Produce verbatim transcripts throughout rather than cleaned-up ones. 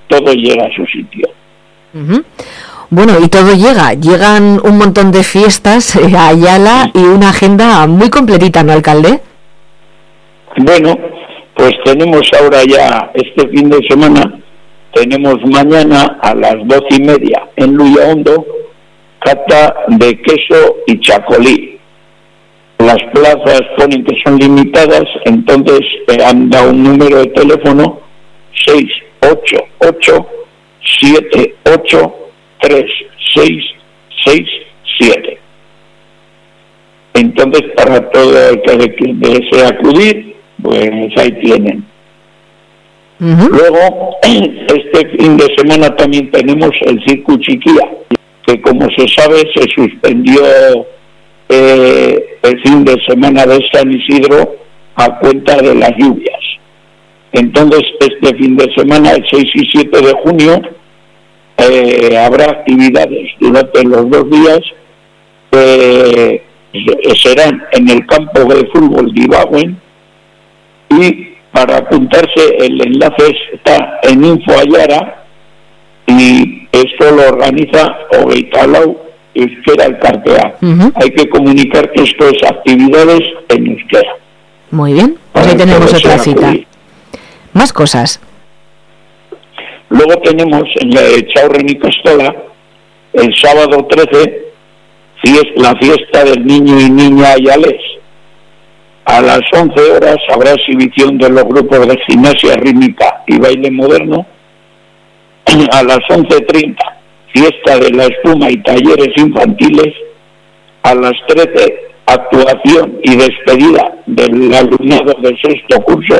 todo llega a su sitio. Uh-huh. Bueno, y todo llega, llegan un montón de fiestas eh, a Ayala y una agenda muy completita, ¿no, alcalde? Bueno, pues tenemos ahora ya este fin de semana, tenemos mañana a las doce y media en Luyahondo, cata de queso y chacolí. Las plazas ponen que son limitadas, entonces eh, han dado un número de teléfono seis ocho ocho siete ocho tres seis seis siete. Entonces, para todo el que desea acudir, pues ahí tienen. Uh-huh. Luego, este fin de semana también tenemos el Circo Chiquilla, que como se sabe se suspendió eh, el fin de semana de San Isidro a cuenta de las lluvias. Entonces, este fin de semana, el seis y siete de junio, eh, habrá actividades durante los dos días, eh, serán en el campo de fútbol de Ibagüen, y para apuntarse el enlace está en Info Ayara, y esto lo organiza Ogeitalau Euskera Elkartea. Uh-huh. Hay que comunicar que esto es actividades en euskera. Muy bien, pues ahí tenemos otra cita. Acudir. Más cosas. Luego tenemos en la de Chaurren y Castola, el sábado trece, la fiesta del niño y niña ayalés. A las once horas habrá exhibición de los grupos de gimnasia rítmica y baile moderno. A las once treinta, fiesta de la espuma y talleres infantiles. A las trece, actuación y despedida del alumnado del sexto curso.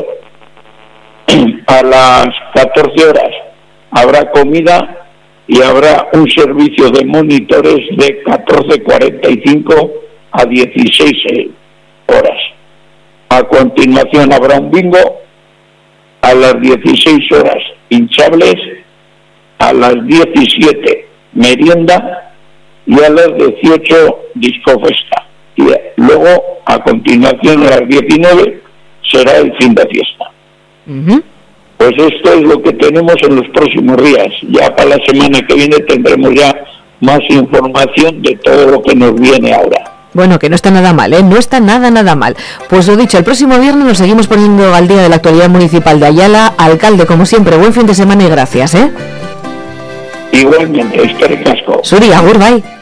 A las catorce horas habrá comida y habrá un servicio de monitores de catorce cuarenta y cinco a dieciséis horas. A continuación habrá un bingo, a las dieciséis horas hinchables, a las diecisiete merienda y a las dieciocho discofesta. Y luego, a continuación, a las diecinueve será el fin de fiesta. Uh-huh. Pues esto es lo que tenemos en los próximos días. Ya para la semana que viene tendremos ya más información de todo lo que nos viene ahora. Bueno, que no está nada mal, ¿eh? No está nada, nada mal. Pues lo dicho, el próximo viernes nos seguimos poniendo al día de la actualidad municipal de Ayala. Alcalde, como siempre, buen fin de semana y gracias, ¿eh? Igualmente, eskerrik asko. Suri, agur, bai.